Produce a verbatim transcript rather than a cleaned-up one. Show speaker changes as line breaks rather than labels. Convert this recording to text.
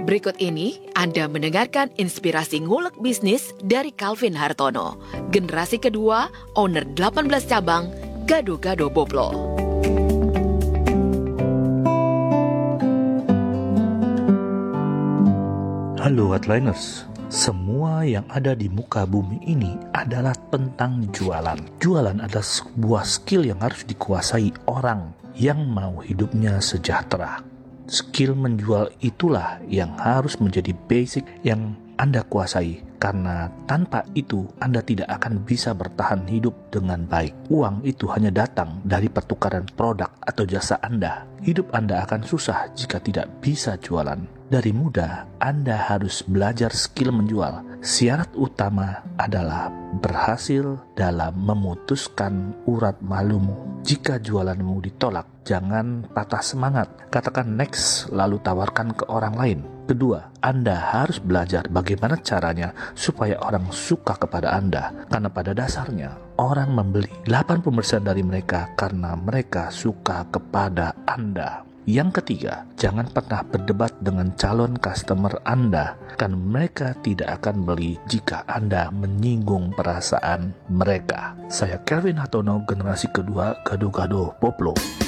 Berikut ini Anda mendengarkan inspirasi ngulek bisnis dari Calvin Hartono, generasi kedua, owner delapan belas cabang, Gado-Gado Boplo.
Halo Headliners, semua yang ada di muka bumi ini adalah tentang jualan. Jualan adalah sebuah skill yang harus dikuasai orang yang mau hidupnya sejahtera. Skill menjual itulah yang harus menjadi basic yang Anda kuasai, karena tanpa itu Anda tidak akan bisa bertahan hidup dengan baik. Uang itu hanya datang dari pertukaran produk atau jasa Anda. Hidup Anda akan susah jika tidak bisa jualan. Dari muda, Anda harus belajar skill menjual. Syarat utama adalah berhasil dalam memutuskan urat malumu. Jika jualanmu ditolak, jangan patah semangat. Katakan next, lalu tawarkan ke orang lain. Kedua, Anda harus belajar bagaimana caranya supaya orang suka kepada Anda. Karena pada dasarnya, orang membeli delapan puluh persen dari mereka karena mereka suka kepada Anda. Yang ketiga, jangan pernah berdebat dengan calon customer Anda, karena mereka tidak akan beli jika Anda menyinggung perasaan mereka. Saya Calvin Hartono, generasi kedua, Gado-Gado Boplo.